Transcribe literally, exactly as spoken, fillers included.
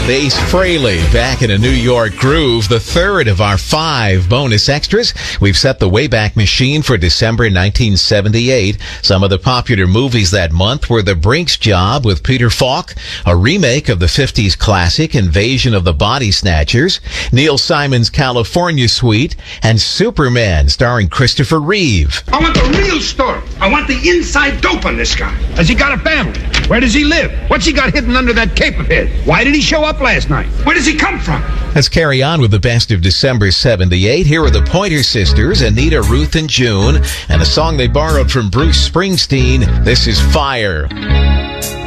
Ace Frehley back in a New York groove, the third of our five bonus extras. We've set the Wayback Machine for December nineteen seventy-eight. Some of the popular movies that month were The Brink's Job with Peter Falk, a remake of the fifties classic Invasion of the Body Snatchers, Neil Simon's California Suite, and Superman starring Christopher Reeve. I want the real story. I want the inside dope on this guy. Has he got a family? Where does he live? What's he got hidden under that cape of his? Why did he show up last night? Where does he come from? Let's carry on with the best of December seventy-eight. Here are the Pointer Sisters, Anita, Ruth, and June, and a song they borrowed from Bruce Springsteen. This is Fire.